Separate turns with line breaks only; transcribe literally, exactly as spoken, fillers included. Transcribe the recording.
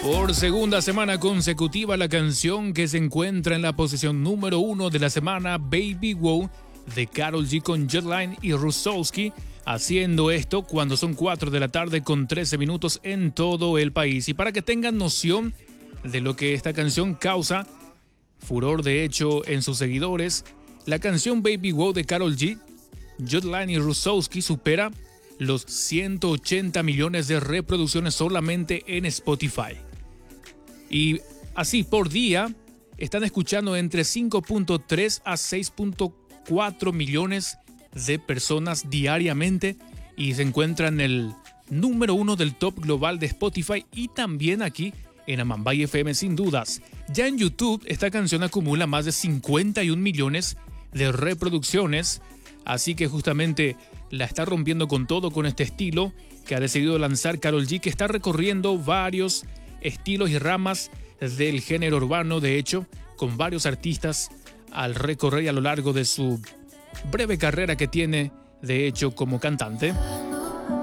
Por segunda semana consecutiva, la canción que se encuentra en la posición número uno de la semana, Baby Wow, de Karol G con Jetline y Rusowski, haciendo esto cuando son cuatro de la tarde con trece minutos en todo el país. Y para que tengan noción de lo que esta canción causa furor, de hecho, en sus seguidores, la canción Baby Wow de Karol G, Jetline y Rusowski supera los ciento ochenta millones de reproducciones solamente en Spotify. Y así por día están escuchando entre cinco punto tres a seis punto cuatro millones de personas diariamente y se encuentra en el número uno del top global de Spotify y también aquí en Amambay F M sin dudas. Ya en YouTube esta canción acumula más de cincuenta y un millones de reproducciones, así que justamente la está rompiendo con todo con este estilo que ha decidido lanzar Karol G, que está recorriendo varios estilos y ramas del género urbano, de hecho, con varios artistas al recorrer a lo largo de su breve carrera que tiene, de hecho, como cantante.